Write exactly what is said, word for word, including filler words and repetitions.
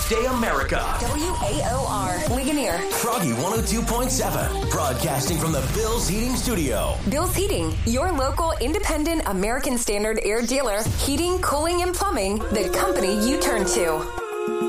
Valentine's Day America. W A O R, Ligonier. Froggy one oh two point seven, broadcasting from the Bill's Heating Studio. Bill's Heating, your local independent American Standard air dealer. Heating, cooling, and plumbing, the company you turn to.